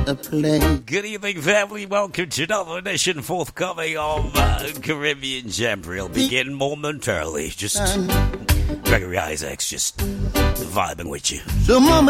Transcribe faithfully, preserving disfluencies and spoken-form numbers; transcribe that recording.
a play. Good evening, family. Welcome to another edition forthcoming of uh, Caribbean Jamboree. Will begin momentarily. Just Gregory Isaacs, just vibing with you. So, mama.